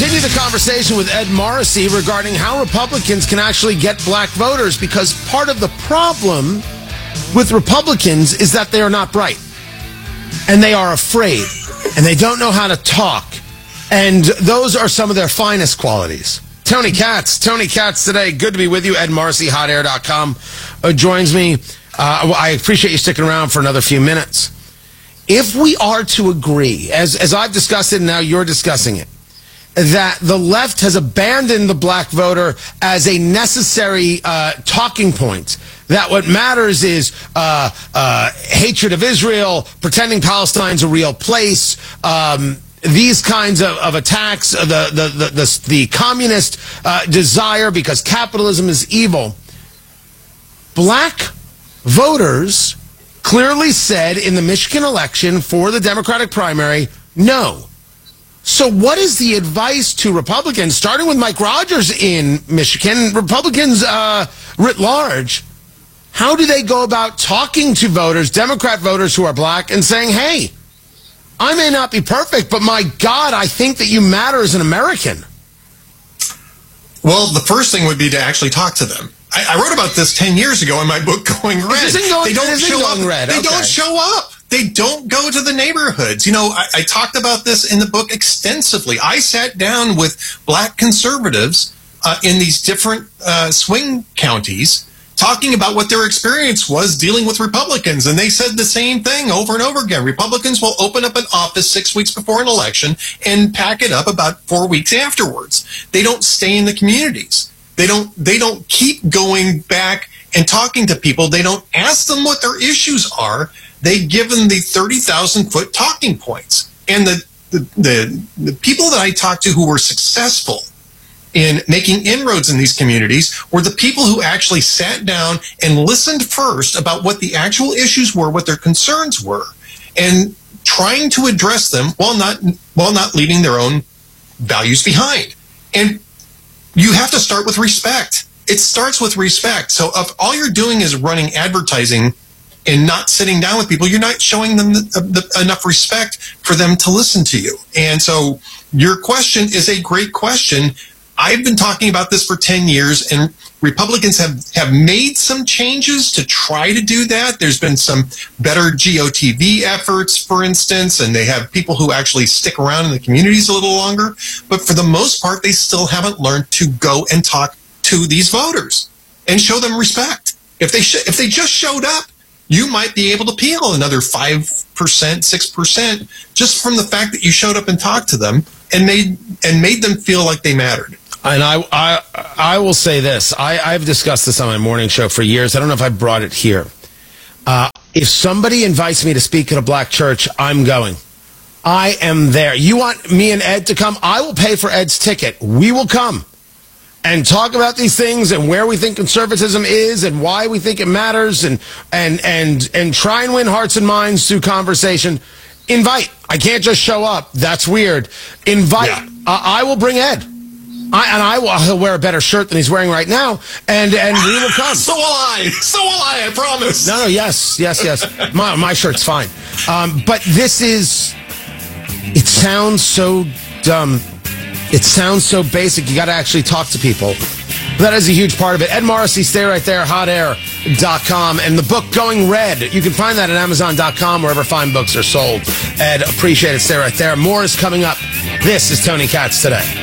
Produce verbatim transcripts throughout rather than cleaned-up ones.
continue the conversation with Ed Morrissey regarding how Republicans can actually get black voters, because part of the problem with Republicans is that they are not bright. And they are afraid. And they don't know how to talk. And those are some of their finest qualities. Tony Katz. Tony Katz today. Good to be with you. Ed Morrissey, hot air dot com, uh, joins me. Uh, well, I appreciate you sticking around for another few minutes. If we are to agree, as, as I've discussed it and now you're discussing it, that the left has abandoned the black voter as a necessary uh, talking point, that what matters is uh, uh, hatred of Israel, pretending Palestine's a real place, um, these kinds of, of attacks, the, the, the, the, the communist uh, desire because capitalism is evil. Black voters clearly said in the Michigan election for the Democratic primary, no. So what is the advice to Republicans, starting with Mike Rogers in Michigan, Republicans uh, writ large? How do they go about talking to voters, Democrat voters who are black, and saying, hey, I may not be perfect, but my God, I think that you matter as an American? Well, the first thing would be to actually talk to them. I, I wrote about this ten years ago in my book, Going Red. Going, they don't show up. Red. They okay. don't show up. They don't go to the neighborhoods. You know, I, I talked about this in the book extensively. I sat down with black conservatives uh, in these different uh, swing counties talking about what their experience was dealing with Republicans. And they said the same thing over and over again. Republicans will open up an office six weeks before an election and pack it up about four weeks afterwards. They don't stay in the communities. They don't, they don't keep going back and talking to people. They don't ask them what their issues are. They give them the thirty thousand foot talking points. And the, the, the, the people that I talked to who were successful in making inroads in these communities were the people who actually sat down and listened first about what the actual issues were, what their concerns were, and trying to address them while not, while not leaving their own values behind. And you have to start with respect. It starts with respect. So if all you're doing is running advertising and not sitting down with people, you're not showing them the, the, enough respect for them to listen to you. And so your question is a great question. I've been talking about this for ten years, and Republicans have, have made some changes to try to do that. There's been some better G O T V efforts, for instance, and they have people who actually stick around in the communities a little longer. But for the most part, they still haven't learned to go and talk to these voters and show them respect. If they sh- if they just showed up, you might be able to peel another five percent, six percent just from the fact that you showed up and talked to them and made and made them feel like they mattered. And I, I, I will say this. I, I've discussed this on my morning show for years. I don't know if I brought it here. Uh, if somebody invites me to speak at a black church, I'm going. I am there. You want me and Ed to come? I will pay for Ed's ticket. We will come and talk about these things and where we think conservatism is and why we think it matters, and and and and try and win hearts and minds through conversation. Invite. I can't just show up. That's weird. Invite. Yeah. Uh, I will bring Ed. I, and I will, he'll wear a better shirt than he's wearing right now, and, and we will come. So will I. So will I, I promise. No, no, yes, yes, yes. My, my shirt's fine. Um, but this is, it sounds so dumb. It sounds so basic. You got to actually talk to people. That is a huge part of it. Ed Morrissey, stay right there, hot air dot com. And the book, Going Red, you can find that at amazon dot com, wherever fine books are sold. Ed, appreciate it. Stay right there. More is coming up. This is Tony Katz Today.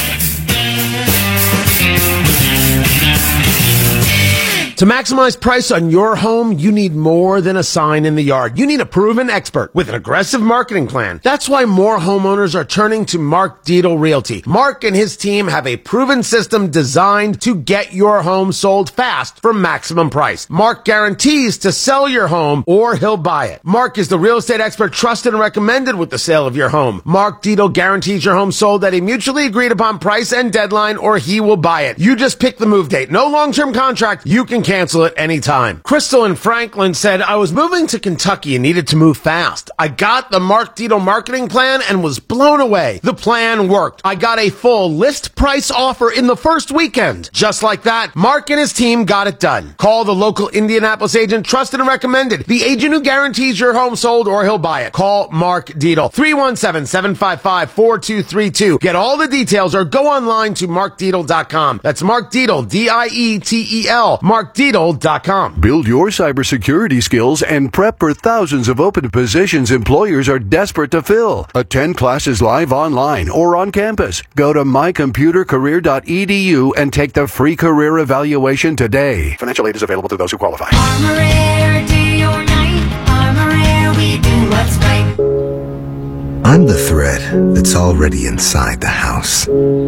To maximize price on your home, you need more than a sign in the yard. You need a proven expert with an aggressive marketing plan. That's why more homeowners are turning to Mark Dietel Realty. Mark and his team have a proven system designed to get your home sold fast for maximum price. Mark guarantees to sell your home or he'll buy it. Mark is the real estate expert trusted and recommended with the sale of your home. Mark Dietel guarantees your home sold at a mutually agreed upon price and deadline, or he will buy it. You just pick the move date. No long-term contract. You can cancel at any time. Crystal in Franklin said, I was moving to Kentucky and needed to move fast. I got the Mark Dietel marketing plan and was blown away. The plan worked. I got a full list price offer in the first weekend. Just like that, Mark and his team got it done. Call the local Indianapolis agent, trusted and recommended. The agent who guarantees your home sold or he'll buy it. Call Mark Dietel. three one seven, seven five five, four two three two. Get all the details or go online to mark dietel dot com. That's Mark Dietel, D I E T E L, mark dietel dot com. Build your cybersecurity skills and prep for thousands of open positions employers are desperate to fill. Attend classes live online or on campus. Go to my computer career dot e d u and take the free career evaluation today. Financial aid is available to those who qualify. Armor Air, day or night. Armor Air, we do what's right. I'm the thread that's already inside the house.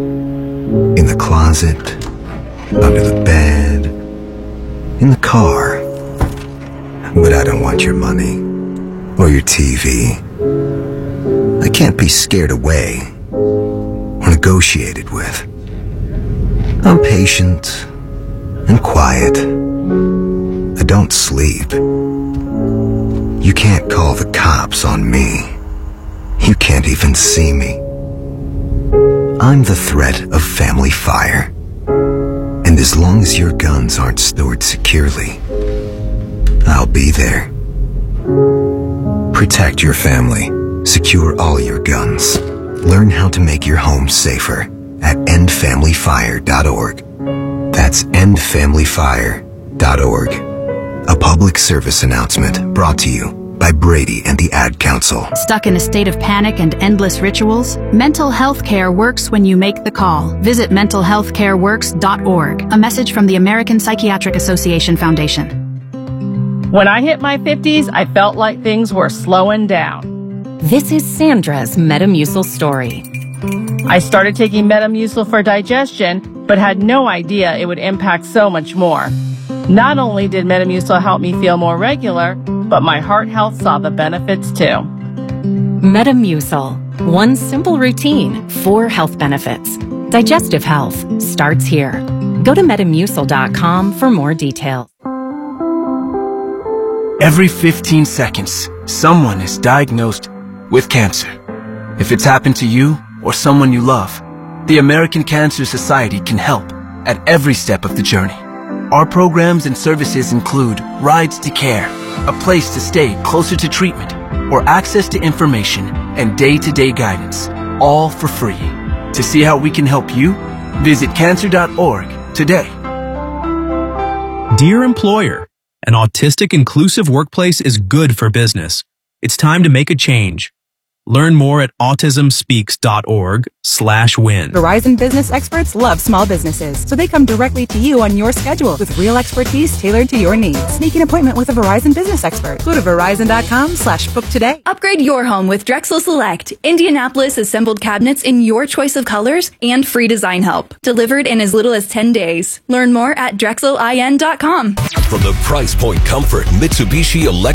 In the closet, under the bed, in the car. But I don't want your money or your T V. I can't be scared away or negotiated with. I'm patient and quiet. I don't sleep. You can't call the cops on me. You can't even see me. I'm the threat of family fire. And as long as your guns aren't stored securely, I'll be there. Protect your family. Secure all your guns. Learn how to make your home safer at end family fire dot org. That's end family fire dot org. A public service announcement brought to you by Brady and the Ad Council. Stuck in a state of panic and endless rituals? Mental health care works when you make the call. Visit mental health care works dot org. A message from the American Psychiatric Association Foundation. When I hit my fifties, I felt like things were slowing down. This is Sandra's Metamucil story. I started taking Metamucil for digestion, but had no idea it would impact so much more. Not only did Metamucil help me feel more regular, but my heart health saw the benefits too. Metamucil. One simple routine, four health benefits. Digestive health starts here. Go to metamucil dot com for more details. Every fifteen seconds, someone is diagnosed with cancer. If it's happened to you or someone you love, the American Cancer Society can help at every step of the journey. Our programs and services include rides to care, a place to stay closer to treatment, or access to information and day-to-day guidance, all for free. To see how we can help you, visit cancer dot org today. Dear employer, an autistic inclusive workplace is good for business. It's time to make a change. Learn more at autism speaks dot org slash win. Verizon Business Experts love small businesses, so they come directly to you on your schedule with real expertise tailored to your needs. Make an appointment with a Verizon Business Expert. Go to verizon dot com slash book today. Upgrade your home with Drexel Select. Indianapolis assembled cabinets in your choice of colors and free design help. Delivered in as little as ten days. Learn more at drexel in dot com. From the price point comfort Mitsubishi Electric